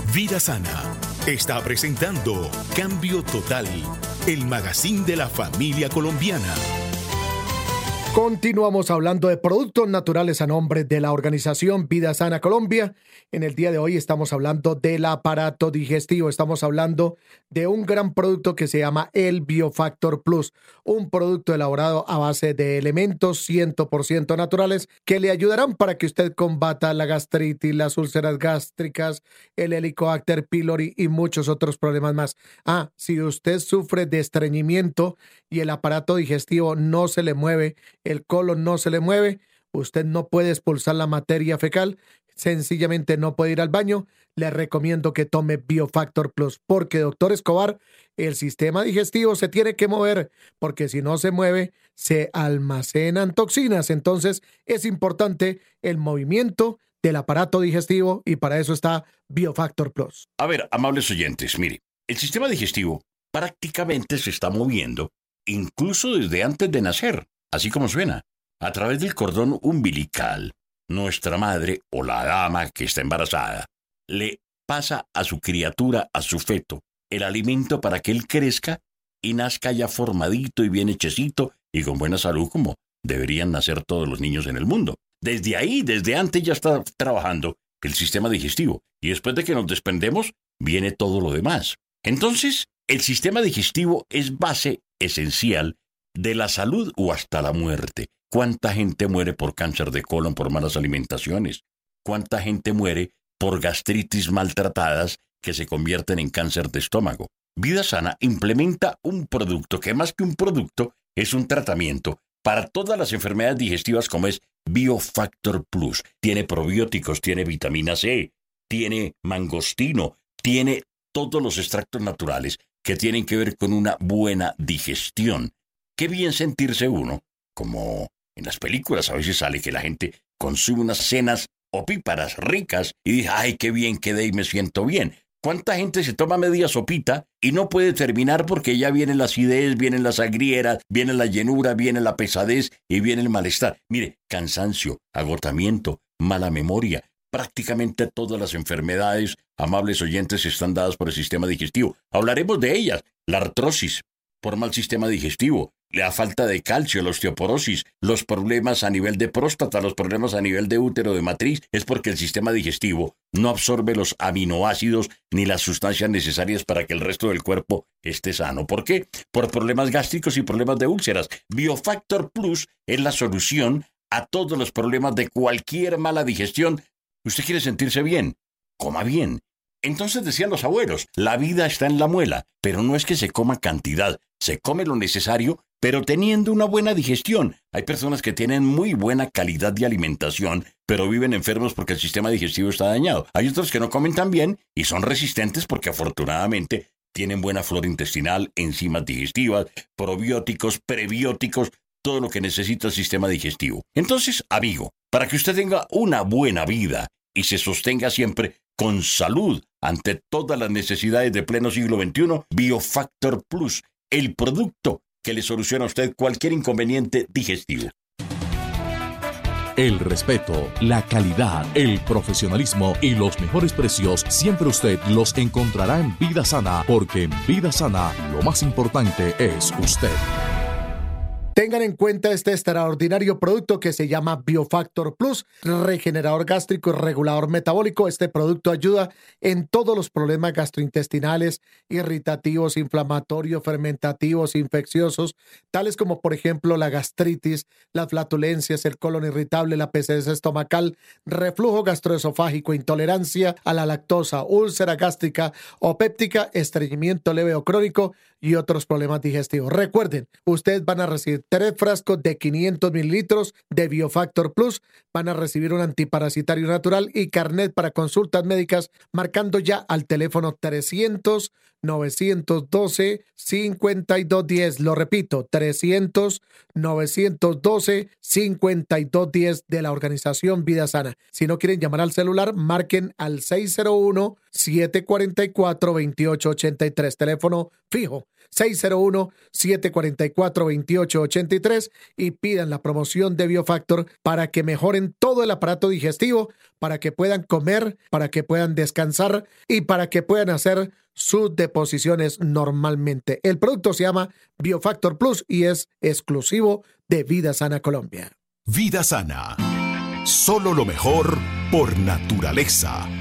Vida Sana está presentando Cambio Total, el magazine de la familia colombiana. Continuamos hablando de productos naturales a nombre de la organización Vida Sana Colombia. En el día de hoy estamos hablando del aparato digestivo. Estamos hablando de un gran producto que se llama el Biofactor Plus, un producto elaborado a base de elementos 100% naturales que le ayudarán para que usted combata la gastritis, las úlceras gástricas, el Helicobacter pylori y muchos otros problemas más. Si usted sufre de estreñimiento y el aparato digestivo no se le mueve, el colon no se le mueve, usted no puede expulsar la materia fecal, sencillamente no puede ir al baño, le recomiendo que tome Biofactor Plus, porque doctor Escobar, el sistema digestivo se tiene que mover, porque si no se mueve, se almacenan toxinas. Entonces es importante el movimiento del aparato digestivo y para eso está Biofactor Plus. A ver, amables oyentes, mire, el sistema digestivo prácticamente se está moviendo incluso desde antes de nacer. Así como suena, a través del cordón umbilical, nuestra madre o la dama que está embarazada le pasa a su criatura, a su feto, el alimento para que él crezca y nazca ya formadito y bien hechecito y con buena salud como deberían nacer todos los niños en el mundo. Desde ahí, desde antes ya está trabajando el sistema digestivo y después de que nos desprendemos viene todo lo demás. Entonces, el sistema digestivo es base esencial de la salud o hasta la muerte. ¿Cuánta gente muere por cáncer de colon por malas alimentaciones? ¿Cuánta gente muere por gastritis maltratadas que se convierten en cáncer de estómago? Vida Sana implementa un producto que más que un producto es un tratamiento para todas las enfermedades digestivas como es Biofactor Plus. Tiene probióticos, tiene vitamina C, tiene mangostino, tiene todos los extractos naturales que tienen que ver con una buena digestión. Qué bien sentirse uno, como en las películas a veces sale que la gente consume unas cenas opíparas ricas y dice, ¡ay, qué bien quedé y me siento bien! ¿Cuánta gente se toma media sopita y no puede terminar porque ya viene la acidez, vienen las agrieras, viene la llenura, viene la pesadez y viene el malestar? Mire, cansancio, agotamiento, mala memoria. Prácticamente todas las enfermedades, amables oyentes, están dadas por el sistema digestivo. Hablaremos de ellas. La artrosis, por mal sistema digestivo, la falta de calcio, la osteoporosis, los problemas a nivel de próstata, los problemas a nivel de útero de matriz, es porque el sistema digestivo no absorbe los aminoácidos ni las sustancias necesarias para que el resto del cuerpo esté sano. ¿Por qué? Por problemas gástricos y problemas de úlceras. Biofactor Plus es la solución a todos los problemas de cualquier mala digestión. ¿Usted quiere sentirse bien? Coma bien. Entonces decían los abuelos, la vida está en la muela, pero no es que se coma cantidad, se come lo necesario, pero teniendo una buena digestión. Hay personas que tienen muy buena calidad de alimentación, pero viven enfermos porque el sistema digestivo está dañado. Hay otros que no comen tan bien y son resistentes porque afortunadamente tienen buena flora intestinal, enzimas digestivas, probióticos, prebióticos, todo lo que necesita el sistema digestivo. Entonces, amigo, para que usted tenga una buena vida y se sostenga siempre con salud ante todas las necesidades de pleno siglo XXI, Biofactor Plus, el producto que le soluciona a usted cualquier inconveniente digestivo. El respeto, la calidad, el profesionalismo y los mejores precios siempre usted los encontrará en Vida Sana, porque en Vida Sana lo más importante es usted. Tengan en cuenta este extraordinario producto que se llama Biofactor Plus, regenerador gástrico y regulador metabólico. Este producto ayuda en todos los problemas gastrointestinales, irritativos, inflamatorios, fermentativos, infecciosos, tales como por ejemplo la gastritis, las flatulencias, el colon irritable, la pesadez estomacal, reflujo gastroesofágico, intolerancia a la lactosa, úlcera gástrica o péptica, estreñimiento leve o crónico y otros problemas digestivos. Recuerden, ustedes van a recibir 3 frascos de 500 mililitros de Biofactor Plus, van a recibir un antiparasitario natural y carnet para consultas médicas marcando ya al teléfono 300-912-5210. Lo repito, 300-912-5210 de la organización Vida Sana. Si no quieren llamar al celular, marquen al 601-744-2883, teléfono fijo. 601-744-2883 y pidan la promoción de Biofactor para que mejoren todo el aparato digestivo, para que puedan comer, para que puedan descansar y para que puedan hacer sus deposiciones normalmente. El producto se llama Biofactor Plus y es exclusivo de Vida Sana Colombia. Vida Sana. Solo lo mejor por naturaleza.